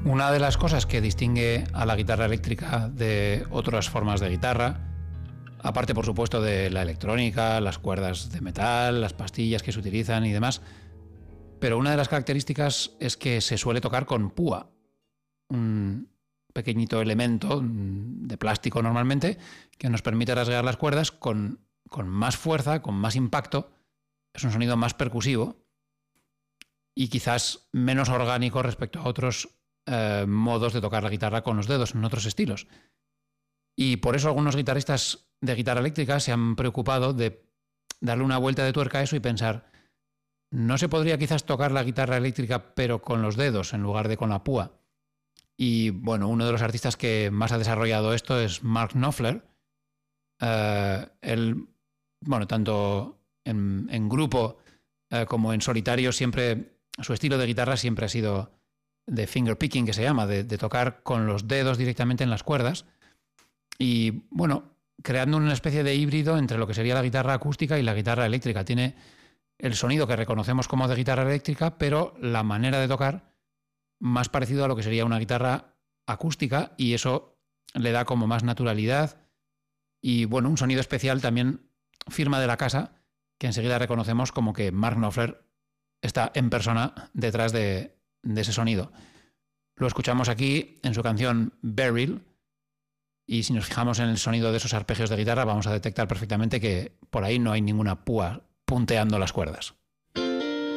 Una de las cosas que distingue a la guitarra eléctrica de otras formas de guitarra, aparte por supuesto de la electrónica, las cuerdas de metal, las pastillas que se utilizan y demás, pero una de las características es que se suele tocar con púa, un pequeñito elemento de plástico normalmente que nos permite rasgar las cuerdas con más fuerza, con más impacto. Es un sonido más percusivo y quizás menos orgánico respecto a otros modos de tocar la guitarra con los dedos en otros estilos. Y por eso algunos guitarristas de guitarra eléctrica se han preocupado de darle una vuelta de tuerca a eso y pensar, ¿no se podría quizás tocar la guitarra eléctrica pero con los dedos en lugar de con la púa? Y bueno, uno de los artistas que más ha desarrollado esto es Mark Knopfler. Él, bueno, tanto en grupo como en solitario, siempre su estilo de guitarra siempre ha sido de finger picking, que se llama, de tocar con los dedos directamente en las cuerdas. Y bueno, creando una especie de híbrido entre lo que sería la guitarra acústica y la guitarra eléctrica. Tiene el sonido que reconocemos como de guitarra eléctrica, pero la manera de tocar más parecido a lo que sería una guitarra acústica, y eso le da como más naturalidad y bueno, un sonido especial también, firma de la casa, que enseguida reconocemos como que Mark Knopfler está en persona detrás de ese sonido. Lo escuchamos aquí en su canción Beryl, y si nos fijamos en el sonido de esos arpegios de guitarra vamos a detectar perfectamente que por ahí no hay ninguna púa punteando las cuerdas.